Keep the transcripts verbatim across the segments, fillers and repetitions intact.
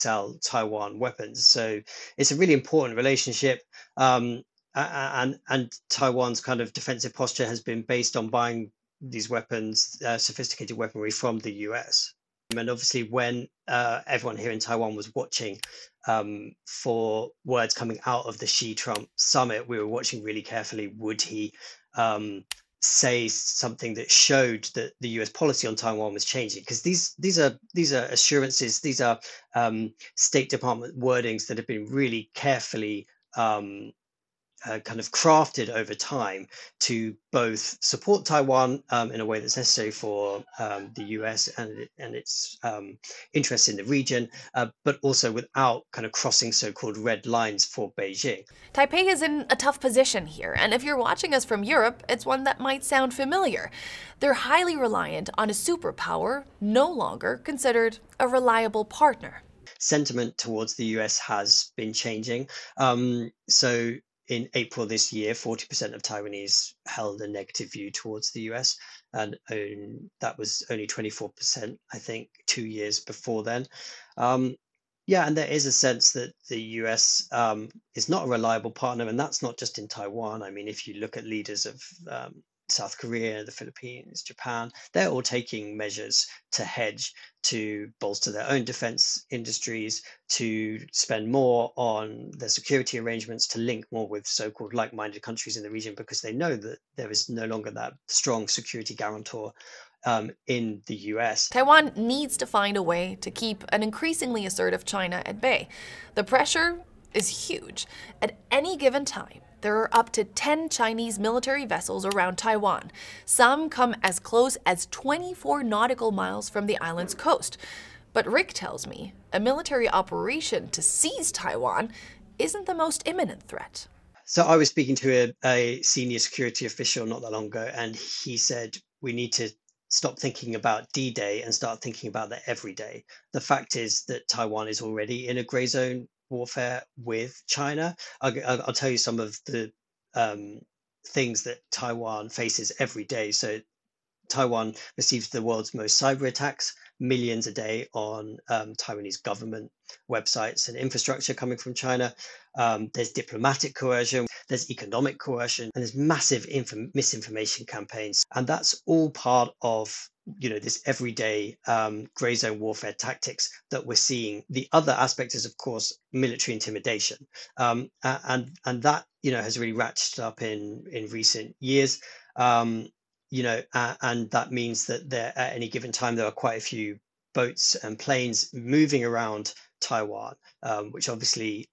sell Taiwan weapons. So it's a really important relationship. Um, a- a- and and Taiwan's kind of defensive posture has been based on buying these weapons, uh, sophisticated weaponry from the U S. And obviously, when uh, everyone here in Taiwan was watching um, for words coming out of the Xi Trump summit, we were watching really carefully. Would he um, say something that showed that the U S policy on Taiwan was changing? Because these these are these are assurances, these are um, State Department wordings that have been really carefully um, uh, kind of crafted over time to both support Taiwan um, in a way that's necessary for um, the U S and it, and its um, interests in the region, uh, but also without kind of crossing so-called red lines for Beijing. Taipei is in a tough position here, and if you're watching us from Europe, it's one that might sound familiar. They're highly reliant on a superpower, no longer considered a reliable partner. Sentiment towards the U S has been changing. Um, so in April this year, forty percent of Taiwanese held a negative view towards the U S, and um, that was only twenty-four percent, I think, two years before then. Um, yeah, and there is a sense that the U S um, is not a reliable partner, and that's not just in Taiwan. I mean, if you look at leaders of um, South Korea, the Philippines, Japan, they're all taking measures to hedge, to bolster their own defense industries, to spend more on their security arrangements, to link more with so-called like-minded countries in the region, because they know that there is no longer that strong security guarantor um, in the U S. Taiwan needs to find a way to keep an increasingly assertive China at bay. The pressure is huge. At any given time, there are up to ten Chinese military vessels around Taiwan. Some come as close as twenty-four nautical miles from the island's coast. But Rick tells me a military operation to seize Taiwan isn't the most imminent threat. So I was speaking to a, a senior security official not that long ago, and he said we need to stop thinking about D-Day and start thinking about the everyday. The fact is that Taiwan is already in a gray zone warfare with China. I'll, I'll I'll tell you some of the um, things that Taiwan faces every day. So Taiwan receives the world's most cyber attacks, millions a day on um, Taiwanese government websites and infrastructure coming from China. Um, there's diplomatic coercion, there's economic coercion, and there's massive inf- misinformation campaigns. And that's all part of you know this everyday um, gray zone warfare tactics that we're seeing. The other aspect is, of course, military intimidation, um, and and that you know has really ratcheted up in in recent years. Um, you know, uh, and that means that there at any given time there are quite a few boats and planes moving around Taiwan, um, which obviously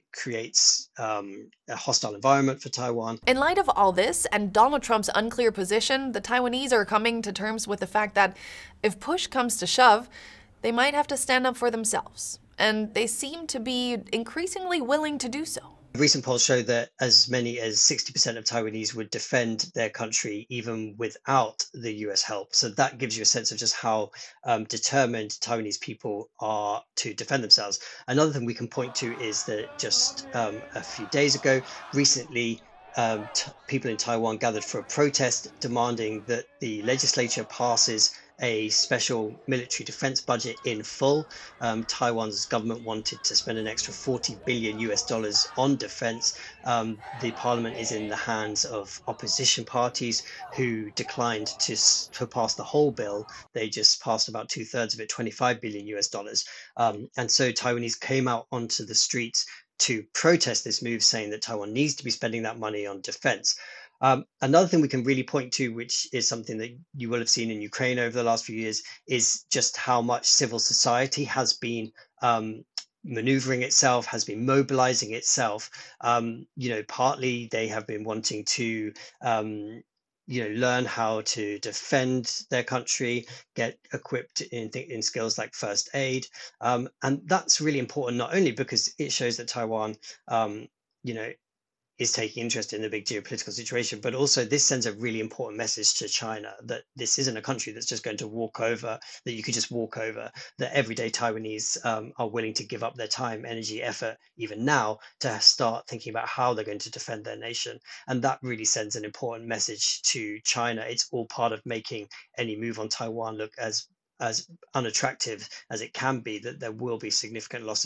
creates um, a hostile environment for Taiwan. In light of all this and Donald Trump's unclear position, the Taiwanese are coming to terms with the fact that if push comes to shove, they might have to stand up for themselves. And they seem to be increasingly willing to do so. Recent polls show that as many as sixty percent of Taiwanese would defend their country even without the U S help. So that gives you a sense of just how um, determined Taiwanese people are to defend themselves. Another thing we can point to is that just um, a few days ago, recently, um, t- people in Taiwan gathered for a protest demanding that the legislature passes a special military defense budget in full. Um, Taiwan's government wanted to spend an extra forty billion U S dollars on defense. Um, the parliament is in the hands of opposition parties who declined to, to pass the whole bill. They just passed about two thirds of it, twenty-five billion U S dollars. Um, and so Taiwanese came out onto the streets to protest this move, saying that Taiwan needs to be spending that money on defense. Um, another thing we can really point to, which is something that you will have seen in Ukraine over the last few years, is just how much civil society has been um, maneuvering itself, has been mobilizing itself. Um, you know, partly they have been wanting to, um, you know, learn how to defend their country, get equipped in th- in skills like first aid, um, and that's really important. Not only because it shows that Taiwan, um, you know, is taking interest in the big geopolitical situation, but also this sends a really important message to China that this isn't a country that's just going to walk over, that you could just walk over, that everyday Taiwanese um, are willing to give up their time, energy, effort, even now, to start thinking about how they're going to defend their nation. And that really sends an important message to China. It's all part of making any move on Taiwan look as as unattractive as it can be, that there will be significant losses